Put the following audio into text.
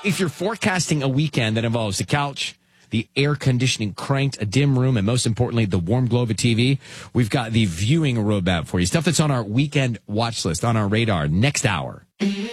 If you're forecasting a weekend that involves the couch, the air conditioning cranked, a dim room, and most importantly, the warm glow of a TV, we've got the viewing roadmap for you. Stuff that's on our weekend watch list, on our radar. Next hour.